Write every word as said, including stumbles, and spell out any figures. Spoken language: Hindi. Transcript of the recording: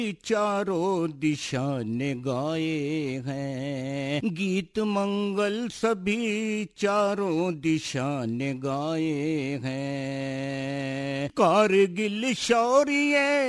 चारों दिशा ने गाए हैं, गीत मंगल सभी चारों दिशा ने गाए हैं। कारगिल शौर्य